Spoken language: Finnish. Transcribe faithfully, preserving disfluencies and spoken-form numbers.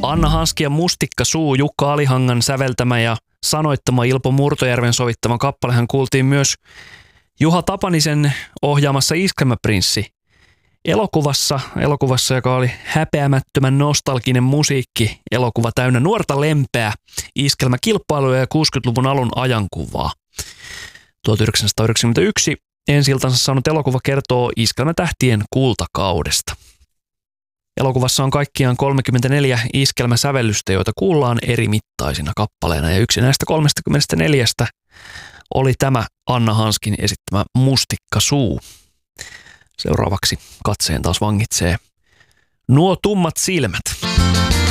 Anna Hanski ja Mustikka suu, Jukka Alihangan säveltämä ja sanoittama, Ilpo Murtojärven sovittama kappalehan kuultiin myös Juha Tapanisen ohjaamassa Iskelmäprinssi elokuvassa, elokuvassa, joka oli häpeämättömän nostalginen musiikki, elokuva täynnä nuorta lempeä, iskelmäkilpailuja ja kuusikymmentäluvun alun ajankuvaa. tuhatyhdeksänsataayhdeksänkymmentäyksi ensi-iltansa saanut elokuva kertoo iskelmätähtien kultakaudesta. Elokuvassa on kaikkiaan kolmekymmentäneljä iskelmäsävellystä, joita kuullaan eri mittaisina kappaleina, ja yksi näistä kolmekymmentäneljä oli tämä Anna Hanskin esittämä Mustikka suu. Seuraavaksi katseen taas vangitsee Nuo tummat silmät.